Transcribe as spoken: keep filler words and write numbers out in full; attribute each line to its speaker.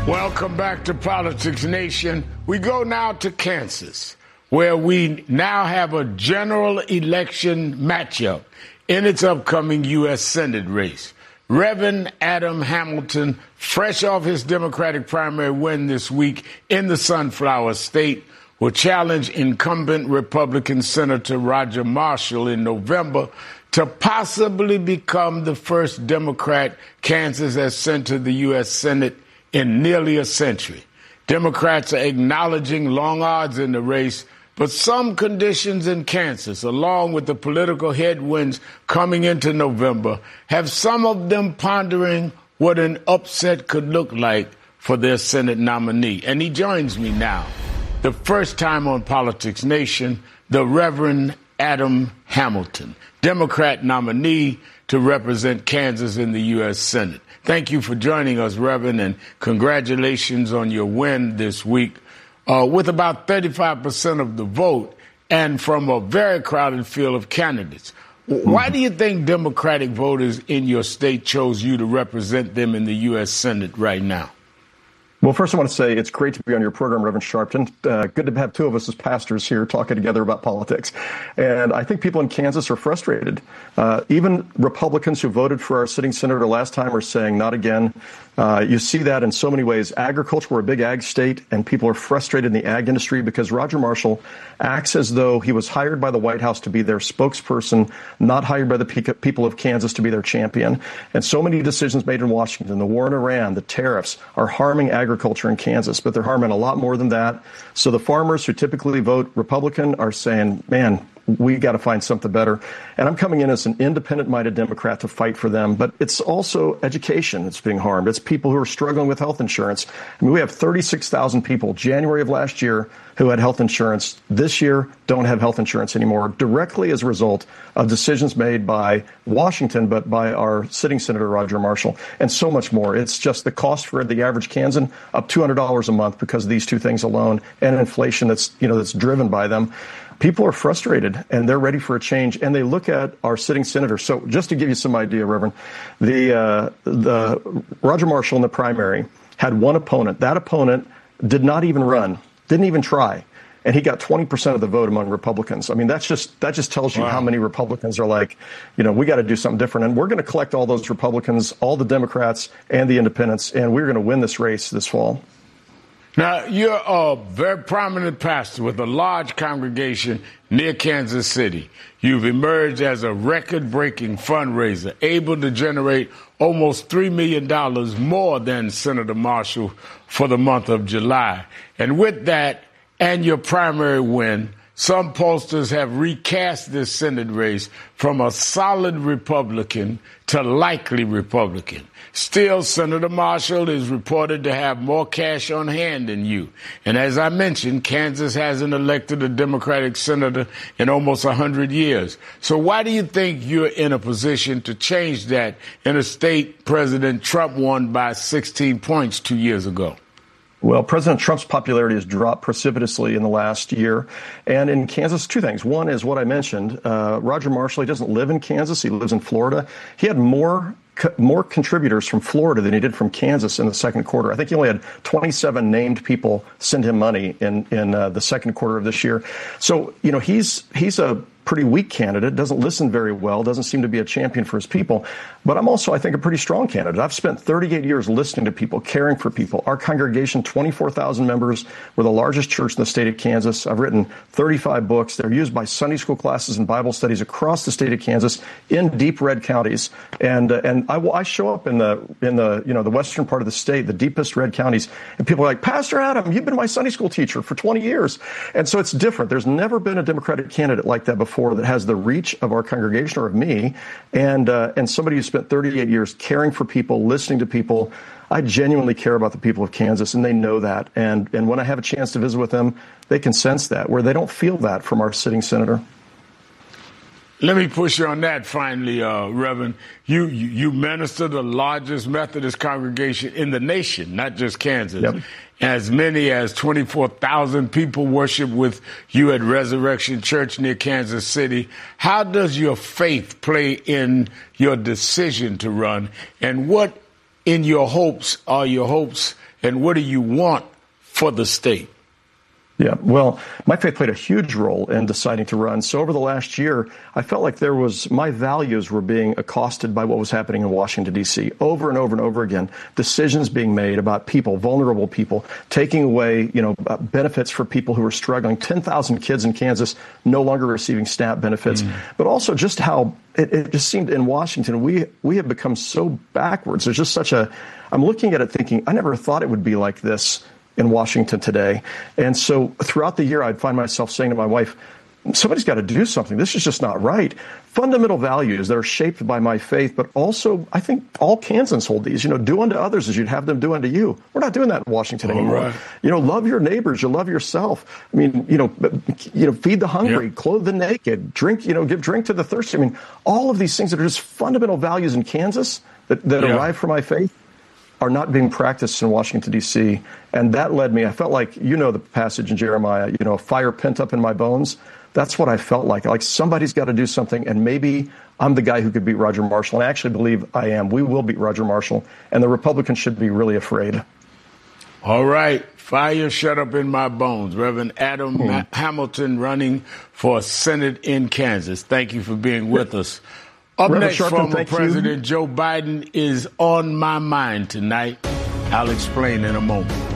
Speaker 1: Welcome back to Politics Nation. We go now to Kansas, where we now have a general election matchup in its upcoming U S Senate race. Reverend Adam Hamilton, fresh off his Democratic primary win this week in the Sunflower State, will challenge incumbent Republican Senator Roger Marshall in November to possibly become the first Democrat Kansas has sent to the U S Senate in nearly a century. Democrats are acknowledging long odds in the race, but some conditions in Kansas, along with the political headwinds coming into November, have some of them pondering what an upset could look like for their Senate nominee. And he joins me now, the first time on Politics Nation, the Reverend Adam Hamilton, Democrat nominee to represent Kansas in the U S Senate. Thank you for joining us, Reverend, and congratulations on your win this week. Uh, with about thirty-five percent of the vote and from a very crowded field of candidates. Why do you think Democratic voters in your state chose you to represent them in the U S Senate right now?
Speaker 2: Well, first I want to say it's great to be on your program, Reverend Sharpton. Uh, good to have two of us as pastors here talking together about politics. And I think people in Kansas are frustrated. Uh, even Republicans who voted for our sitting senator last time are saying not again. Uh, you see that in so many ways. Agriculture, we're a big ag state, and people are frustrated in the ag industry because Roger Marshall acts as though he was hired by the White House to be their spokesperson, not hired by the pe- people of Kansas to be their champion. And so many decisions made in Washington, the war in Iran, the tariffs, are harming agriculture in Kansas, but they're harming a lot more than that. So the farmers who typically vote Republican are saying, man, we got to find something better. And I'm coming in as an independent-minded Democrat to fight for them. But it's also education that's being harmed. It's people who are struggling with health insurance. I mean, we have thirty-six thousand people January of last year who had health insurance. This year don't have health insurance anymore, directly as a result of decisions made by Washington, but by our sitting Senator Roger Marshall, and so much more. It's just the cost for the average Kansan up two hundred dollars a month because of these two things alone, and inflation that's, you know, that's driven by them. People are frustrated, and they're ready for a change, and they look at our sitting senator. So just to give you some idea, Reverend, the uh, the Roger Marshall in the primary had one opponent. That opponent did not even run, didn't even try, and he got twenty percent of the vote among Republicans. I mean, that's just that just tells you wow. how many Republicans are like, you know, we got to do something different. And we're going to collect all those Republicans, all the Democrats, and the independents, and we're going to win this race this fall.
Speaker 1: Now, you're a very prominent pastor with a large congregation near Kansas City. You've emerged as a record-breaking fundraiser, able to generate almost three million dollars more than Senator Marshall for the month of July. And with that and your primary win, some pollsters have recast this Senate race from a solid Republican to likely Republican. Still, Senator Marshall is reported to have more cash on hand than you. And as I mentioned, Kansas hasn't elected a Democratic senator in almost one hundred years. So why do you think you're in a position to change that in a state President Trump won by sixteen points two years ago?
Speaker 2: Well, President Trump's popularity has dropped precipitously in the last year. And in Kansas, two things. One is what I mentioned. Uh, Roger Marshall, he doesn't live in Kansas. He lives in Florida. He had more more contributors from Florida than he did from Kansas in the second quarter. I think he only had twenty-seven named people send him money in, in uh, the second quarter of this year. So, you know, he's he's a pretty weak candidate, doesn't listen very well, doesn't seem to be a champion for his people. But I'm also, I think, a pretty strong candidate. I've spent thirty-eight years listening to people, caring for people. Our congregation, twenty-four thousand members. We're the largest church in the state of Kansas. I've written thirty-five books. They're used by Sunday school classes and Bible studies across the state of Kansas in deep red counties. And uh, and I, I show up in the in the you know the western part of the state, the deepest red counties, and people are like, Pastor Adam, you've been my Sunday school teacher for twenty years. And so it's different. There's never been a Democratic candidate like that before that has the reach of our congregation or of me, and uh, and somebody who spent thirty-eight years caring for people, listening to people. I genuinely care about the people of Kansas, and they know that. And and when I have a chance to visit with them, they can sense that, where they don't feel that from our sitting senator.
Speaker 1: Let me push you on that finally, uh, Reverend. You, you you minister the largest Methodist congregation in the nation, not just Kansas. Yep. As many as twenty-four thousand people worship with you at Resurrection Church near Kansas City. How does your faith play in your decision to run? And what in your hopes are your hopes, and what do you want for the state?
Speaker 2: Yeah, well, my faith played a huge role in deciding to run. So over the last year, I felt like there was, my values were being accosted by what was happening in Washington, D C over and over and over again. Decisions being made about people, vulnerable people, taking away, you know, benefits for people who are struggling. ten thousand kids in Kansas no longer receiving SNAP benefits, mm. but also just how it, it just seemed in Washington, we, we have become so backwards. There's just such a, I'm looking at it thinking, I never thought it would be like this in Washington today. And so throughout the year, I'd find myself saying to my wife, somebody's got to do something. This is just not right. Fundamental values that are shaped by my faith, but also I think all Kansans hold these. You know, do unto others as you'd have them do unto you. We're not doing that in Washington all anymore. Right. You know, love your neighbors. You love yourself. I mean, you know, you know, feed the hungry, yep. clothe the naked, drink, you know, give drink to the thirsty. I mean, all of these things that are just fundamental values in Kansas that, that yeah. arrive from my faith are not being practiced in Washington, D C. And that led me, I felt like, you know, the passage in Jeremiah, you know, a fire pent up in my bones. That's what I felt like. Like somebody's got to do something. And maybe I'm the guy who could beat Roger Marshall. And I actually believe I am. We will beat Roger Marshall. And the Republicans should be really afraid.
Speaker 1: All right. Fire shut up in my bones. Reverend Adam hmm. Ma- Hamilton running for Senate in Kansas. Thank you for being with us. Up
Speaker 2: Reverend
Speaker 1: next,
Speaker 2: Sharpton,
Speaker 1: former President you. Joe Biden is on my mind tonight. I'll explain in a moment.